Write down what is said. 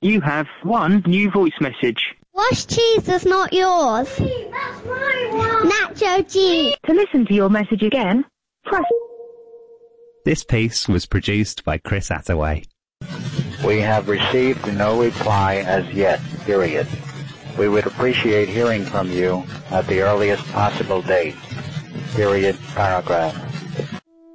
You have one new voice message. Wash cheese is not yours. That's my one. Nacho cheese. To listen to your message again, press... This piece was produced by Chris Attaway. We have received no reply as yet, period. We would appreciate hearing from you at the earliest possible date, period, paragraph.